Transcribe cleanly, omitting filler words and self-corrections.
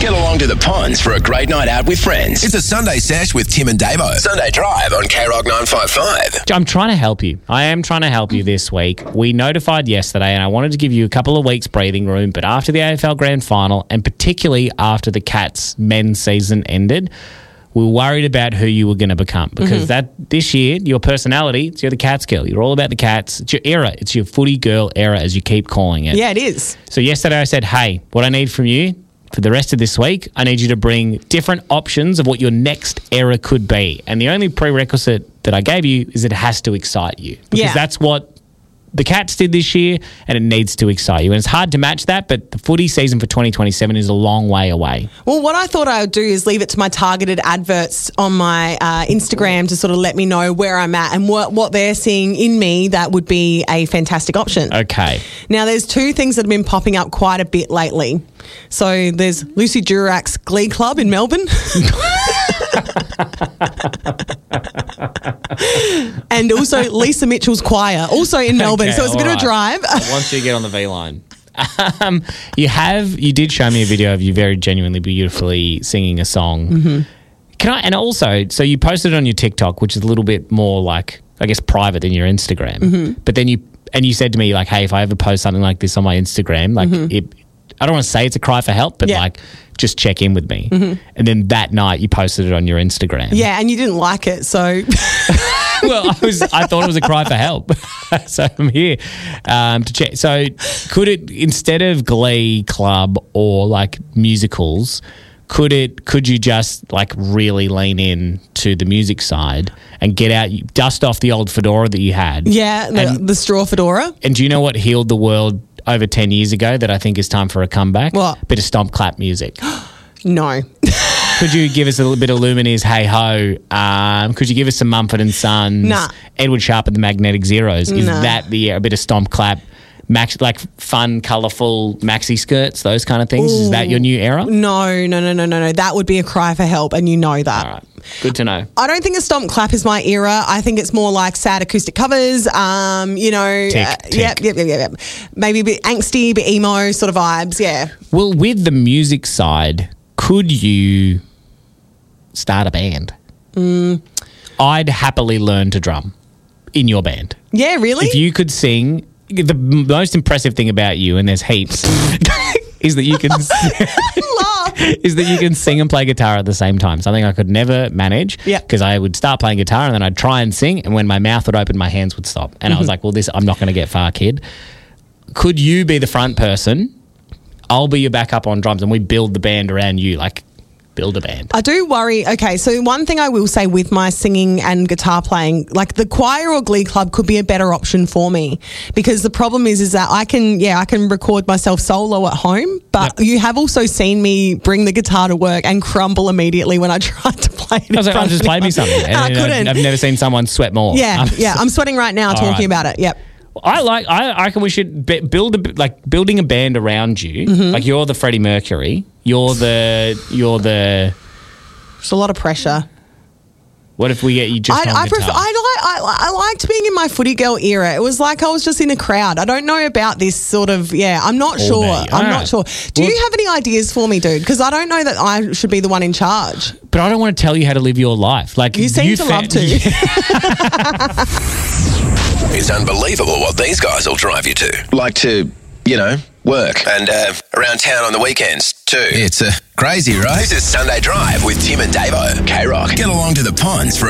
Get along to the Ponds for a great night out with friends. It's a Sunday sesh with Tim and Davo. Sunday Drive on K-Rock 955. I'm trying to help you. I am trying to help you this week. We notified yesterday, and I wanted to give you a couple of weeks breathing room, but after the AFL Grand Final, and particularly after the Cats men's season ended, we were worried about who you were going to become, because this year, your personality, you're the Cats girl. You're all about the Cats. It's your era. It's your footy girl era, as you keep calling it. Yeah, it is. So yesterday I said, hey, what I need from you for the rest of this week, I need you to bring different options of what your next era could be. And the only prerequisite that I gave you is it has to excite you. Because that's what the Cats did this year, and it needs to excite you. And it's hard to match that, but the footy season for 2027 is a long way away. Well, what I thought I would do is leave it to my targeted adverts on my Instagram to sort of let me know where I'm at and what they're seeing in me that would be a fantastic option. Okay. Now, there's two things that have been popping up quite a bit lately. So there's Lucy Durack's Glee Club in Melbourne. And also Lisa Mitchell's choir, also in Melbourne. Okay, so it's a bit of a drive. Once you get on the V line. You did show me a video of you very genuinely beautifully singing a song. Mm-hmm. So you posted it on your TikTok, which is a little bit more like, I guess, private than your Instagram. Mm-hmm. But then you said to me, like, hey, if I ever post something like this on my Instagram, like I don't want to say it's a cry for help, but like, just check in with me. Mm-hmm. And then that night you posted it on your Instagram. Yeah, and you didn't like it, so... Well, I thought it was a cry for help. So I'm here to check. So could it, instead of Glee Club or like musicals, could you just like really lean in to the music side and dust off the old fedora that you had? Yeah, the straw fedora. And do you know what healed the world over 10 years ago that I think is time for a comeback? What? Bit of stomp clap music. No. Could you give us a little bit of Lumineers, Hey Ho? Could you give us some Mumford & Sons? Nah. Edward Sharp and the Magnetic Zeros? Is that a bit of stomp clap? Like fun, colourful maxi skirts, those kind of things? Ooh. Is that your new era? No. That would be a cry for help, and you know that. All right. Good to know. I don't think a stomp clap is my era. I think it's more like sad acoustic covers, Tick. Yep. Maybe a bit angsty, a bit emo sort of vibes, yeah. Well, with the music side, could you start a band? I'd happily learn to drum in your band. Yeah, really? If you could sing... The most impressive thing about you, and there's heaps, is that you can sing and play guitar at the same time. Something I could never manage. Yeah. Because I would start playing guitar and then I'd try and sing, and when my mouth would open, my hands would stop. And I was like, well, I'm not going to get far, kid. Could you be the front person? I'll be your backup on drums, and we build the band around you. Like, build a band. I do worry. Okay, so one thing I will say with my singing and guitar playing, like the choir or Glee Club could be a better option for me, because the problem is that I can record myself solo at home, but you have also seen me bring the guitar to work and crumble immediately when I tried to play it. I was like, just play me something. I couldn't. I've never seen someone sweat more. Yeah, I'm sweating right now talking about it. Yep. I reckon we should building a band around you. Mm-hmm. Like, you're the Freddie Mercury. You're the. It's a lot of pressure. What if we get you just on guitar? I liked being in my footy girl era. It was like I was just in a crowd. I don't know about this sort of, I'm not sure. I'm not sure. Do you have any ideas for me, dude? Because I don't know that I should be the one in charge. But I don't want to tell you how to live your life. Like, you seem to love to. It's unbelievable what these guys will drive you to. Like to, work and around town on the weekends too. It's crazy, right? This is Sunday Drive with Tim and Davo. K-Rock. Get along to the Ponds for a